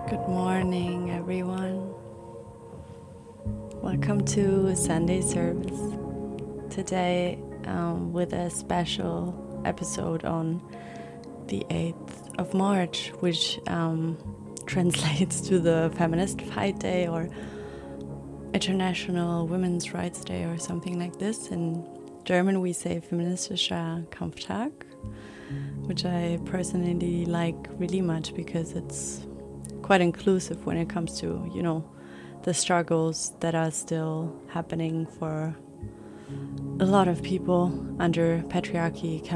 Good morning, everyone. Welcome to Sunday service. Today, with a special episode on the 8th of March, which translates to the Feminist Fight Day or International Women's Rights Day or something like this. In German, we say Feministischer Kampftag, which I personally like really much because it's quite inclusive when it comes to, the struggles that are still happening for a lot of people under patriarchy,